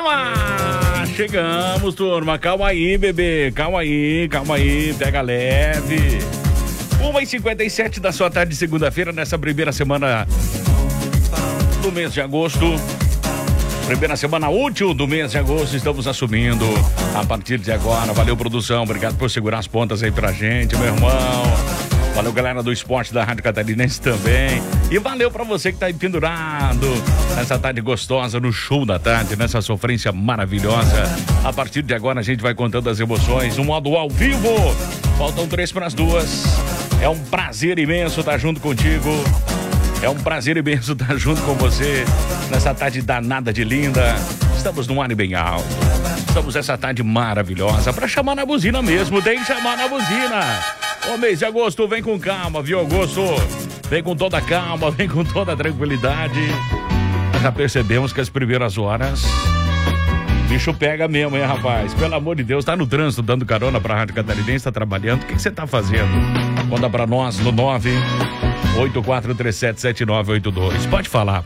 Chegamos, turma. Calma aí, bebê. Calma aí. Pega leve. 1h57 da sua tarde de segunda-feira, nessa primeira semana do mês de agosto. Primeira semana útil do mês de agosto, estamos assumindo a partir de agora. Valeu, produção. Obrigado por segurar as pontas aí pra gente, meu irmão. Valeu, galera do esporte da Rádio Catarinense também. E valeu pra você que tá aí pendurado nessa tarde gostosa, no show da tarde, nessa sofrência maravilhosa. A partir de agora a gente vai contando as emoções, no modo ao vivo. Faltam 3 para as 2. É um prazer imenso estar junto contigo. É um prazer imenso estar junto com você nessa tarde danada de linda. Estamos num ar bem alto. Estamos nessa tarde maravilhosa para chamar na buzina mesmo. Tem que chamar na buzina. O mês de agosto vem com calma, viu, agosto? Vem com toda calma, vem com toda tranquilidade. Nós já percebemos que as primeiras horas o bicho pega mesmo, hein, rapaz? Pelo amor de Deus, tá no trânsito dando carona pra Rádio Catarinense, tá trabalhando. O que você tá fazendo? Conta pra nós no 984377982. Pode falar.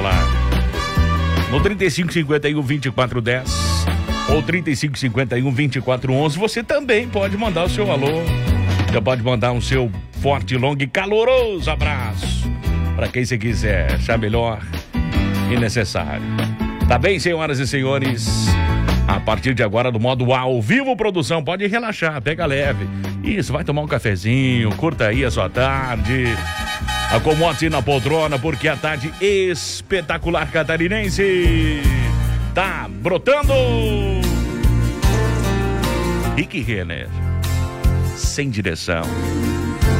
No 3551-2410 ou 3551-2411, você também pode mandar o seu alô. Você pode mandar um seu forte, longo e caloroso abraço pra quem você quiser, achar melhor e necessário. Tá bem, senhoras e senhores? A partir de agora, do modo ao vivo, produção, pode relaxar, pega leve. Isso, vai tomar um cafezinho, curta aí a sua tarde. Acomode-se na poltrona, porque a tarde espetacular catarinense tá brotando. Rick Renner, sem direção.